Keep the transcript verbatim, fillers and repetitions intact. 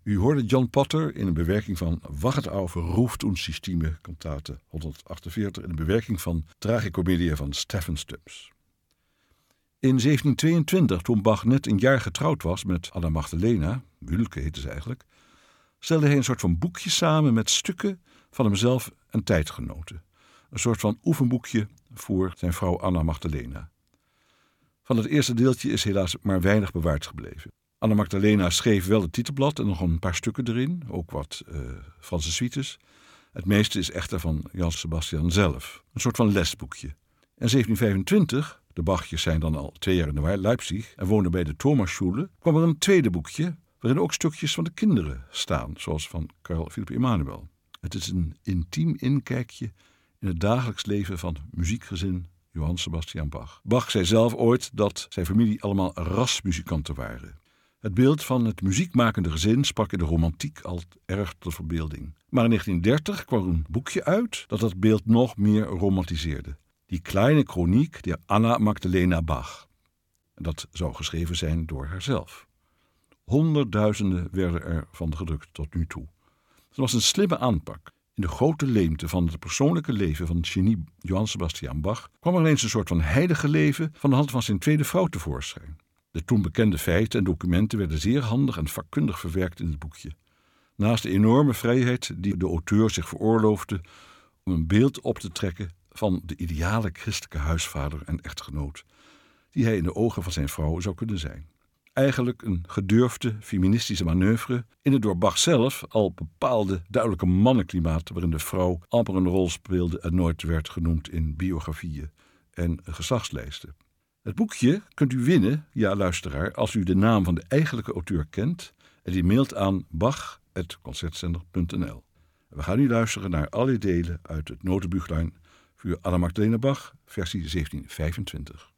U hoorde John Potter in een bewerking van Wacht over Ruft und Systeme, kantate honderdachtenveertig, in een bewerking van Tragicomedia van Stephen Stubbs. In zeventienhonderdtweeëntwintig, toen Bach net een jaar getrouwd was met Anna Magdalena, Wülke heette ze eigenlijk, stelde hij een soort van boekje samen met stukken van hemzelf en tijdgenoten. Een soort van oefenboekje voor zijn vrouw Anna Magdalena. Van het eerste deeltje is helaas maar weinig bewaard gebleven. Anna Magdalena schreef wel het titelblad en nog een paar stukken erin, ook wat uh, Franse suites. Het meeste is echter van Johann Sebastian zelf, een soort van lesboekje. In zeventien vijfentwintig, de Bachjes zijn dan al twee jaar in de Leipzig en wonen bij de Thomasschule, kwam er een tweede boekje waarin ook stukjes van de kinderen staan, zoals van Carl Philipp Emanuel. Het is een intiem inkijkje in het dagelijks leven van muziekgezin Johann Sebastian Bach. Bach zei zelf ooit dat zijn familie allemaal rasmuzikanten waren. Het beeld van het muziekmakende gezin sprak in de romantiek al erg tot verbeelding. Maar in negentien dertig kwam een boekje uit dat dat beeld nog meer romantiseerde. Die kleine chroniek der Anna Magdalena Bach. En dat zou geschreven zijn door haarzelf. Honderdduizenden werden er van gedrukt tot nu toe. Het was een slimme aanpak. In de grote leemte van het persoonlijke leven van het genie Johann Sebastian Bach kwam er ineens een soort van heilige leven van de hand van zijn tweede vrouw tevoorschijn. De toen bekende feiten en documenten werden zeer handig en vakkundig verwerkt in het boekje. Naast de enorme vrijheid die de auteur zich veroorloofde om een beeld op te trekken van de ideale christelijke huisvader en echtgenoot, die hij in de ogen van zijn vrouw zou kunnen zijn. Eigenlijk een gedurfde feministische manoeuvre in het door Bach zelf al bepaalde duidelijke mannenklimaat waarin de vrouw amper een rol speelde en nooit werd genoemd in biografieën en geslachtslijsten. Het boekje kunt u winnen, ja luisteraar, als u de naam van de eigenlijke auteur kent en die mailt aan bach apenstaartje concertzender punt n l. We gaan nu luisteren naar alle delen uit het Notenbüchlein voor Anna Magdalena Bach, versie zeventien vijfentwintig.